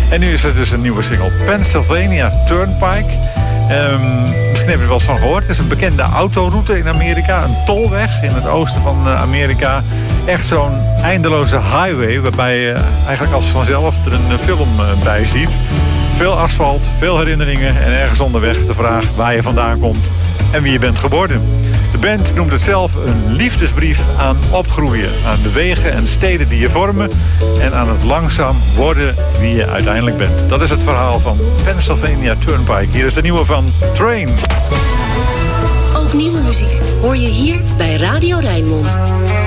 En nu is er dus een nieuwe single, Pennsylvania Turnpike. Misschien heb je er wel eens van gehoord. Het is een bekende autoroute in Amerika. Een tolweg in het oosten van Amerika. Echt zo'n eindeloze highway, waarbij je eigenlijk als vanzelf er een film bij ziet. Veel asfalt, veel herinneringen en ergens onderweg de vraag waar je vandaan komt en wie je bent geworden. De band noemt het zelf een liefdesbrief aan opgroeien. Aan de wegen en steden die je vormen. En aan het langzaam worden wie je uiteindelijk bent. Dat is het verhaal van Pennsylvania Turnpike. Hier is de nieuwe van Train. Ook nieuwe muziek hoor je hier bij Radio Rijnmond.